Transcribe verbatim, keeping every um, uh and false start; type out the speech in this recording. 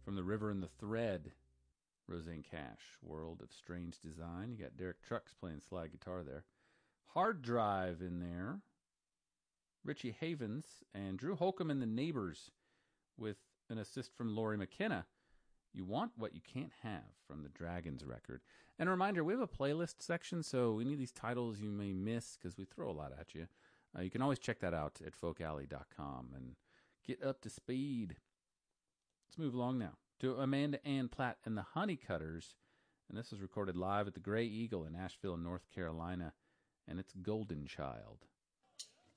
From The River and the Thread, Roseanne Cash. World of Strange Design. You got Derek Trucks playing slide guitar there. Hard Drive in there. Richie Havens and Drew Holcomb and the Neighbors with an assist from Laurie McKenna. You Want What You Can't Have from the Dragons record. And a reminder, we have a playlist section, so any of these titles you may miss, because we throw a lot at you, uh, you can always check that out at folk alley dot com and get up to speed. Let's move along now to Amanda Ann Platt and the Honeycutters, and this was recorded live at the Gray Eagle in Asheville, North Carolina, and it's Golden Child.